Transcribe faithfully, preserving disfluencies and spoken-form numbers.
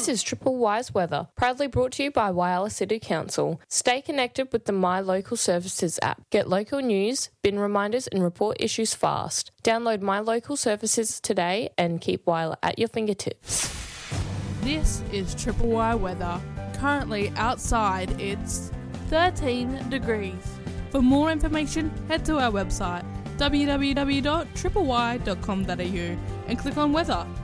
This is Triple Wise Weather, proudly brought to you by Whyalla City Council. Stay connected with the My Local Services app. Get local news, bin reminders and report issues fast. Download My Local Services today and keep Whyalla at your fingertips. This is Triple Y Weather. Currently outside it's thirteen degrees. For more information, head to our website w w w dot triple y dot com dot a u and click on weather.